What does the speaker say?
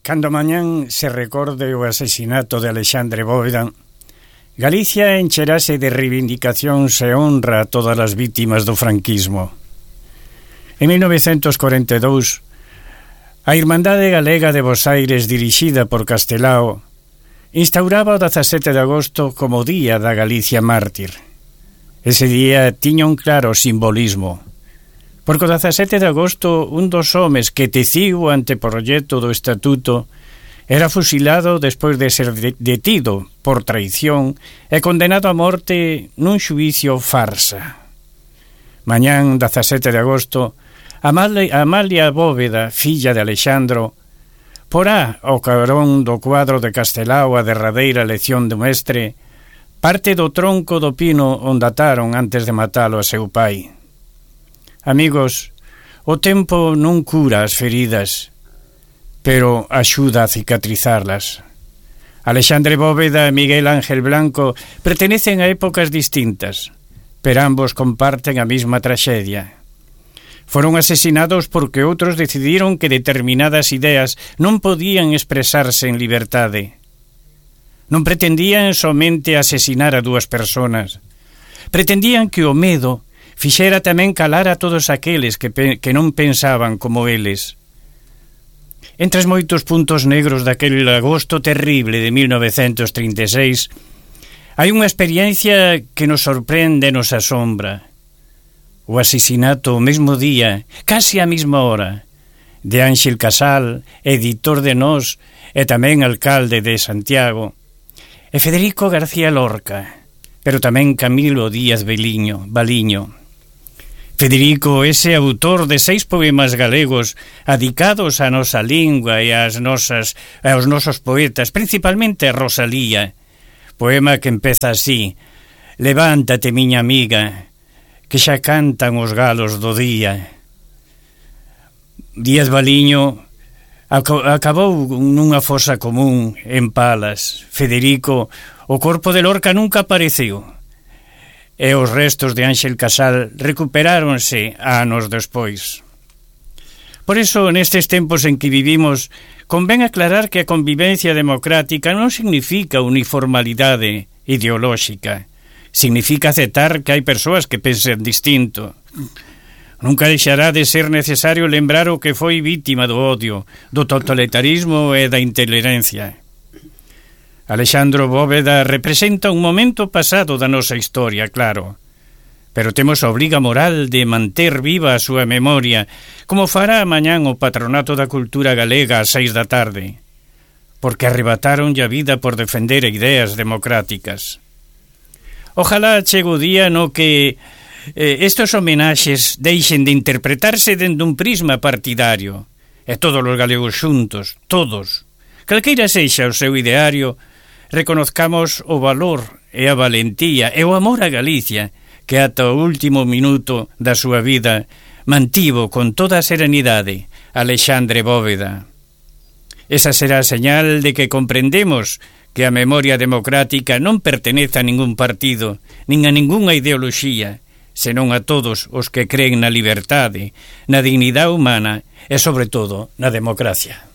Cando mañán se recorde o asesinato de Alexandre Bóveda, Galicia encherase de reivindicacións e honra a todas as vítimas do franquismo. En 1942, a Irmandade Galega de Bosaires, dirixida por Castelao, instauraba o 17 de agosto como Día da Galicia Mártir. Ese día tiña un claro simbolismo, porque o 17 de agosto un dos homes que teciu o anteproxecto do Estatuto era fusilado despois de ser detido por traición e condenado a morte nun xuízo farsa. Mañán 17 de agosto, Amalia Bóveda, filla de Alexandro, porá ao carón do cuadro de Castelao a derradeira lección do mestre, parte do tronco do pino onde ataron antes de matalo a seu pai. Amigos, o tempo non cura as feridas, pero axuda a cicatrizarlas. Alexandre Bóveda e Miguel Ángel Blanco pertenecen a épocas distintas, pero ambos comparten a mesma traxedia. Foron asesinados porque outros decidiron que determinadas ideas non podían expresarse en liberdade. Non pretendían somente asesinar a dúas personas. Pretendían que o medo fixera tamén calar a todos aqueles que non pensaban como eles. Entre os moitos puntos negros daquele agosto terrible de 1936, hai unha experiencia que nos sorprende e nos asombra. O asesinato o mesmo día, casi á mesma hora, de Ángel Casal, editor de Nós e tamén alcalde de Santiago, e Federico García Lorca, pero tamén Camilo Díaz Baliño. Federico, ese autor de 6 poemas galegos adicados á nosa lingua e aos nosos poetas, principalmente a Rosalía, poema que empeza así: levántate, miña amiga, que xa cantan os galos do día. Díaz Baliño acabou nunha fosa común en Palas. Federico, o corpo de Lorca nunca apareceu, e os restos de Ángel Casal recuperáronse anos despois. Por iso, nestes tempos en que vivimos, convén aclarar que a convivencia democrática non significa uniformidade ideolóxica. Significa aceptar que hai persoas que pensen distinto. Nunca deixará de ser necesario lembrar o que foi vítima do odio, do totalitarismo e da intolerancia. Alexandre Bóveda representa un momento pasado da nosa historia, claro, pero temos a obriga moral de manter viva a súa memoria, como fará mañán o Patronato da Cultura Galega ás 6 da tarde, porque arrebataronlle a vida por defender ideas democráticas. Ojalá chegue o día no que estes homenaxes deixen de interpretarse dende un prisma partidario, e todos os galegos xuntos, todos, calqueira sexa o seu ideario, reconozcamos o valor e a valentía e o amor a Galicia que ata o último minuto da súa vida mantivo con toda a serenidade Alexandre Bóveda. Esa será a señal de que comprendemos que a memoria democrática non pertenece a ningún partido, nin a ningunha ideoloxía, senón a todos os que creen na liberdade, na dignidade humana e, sobre todo, na democracia.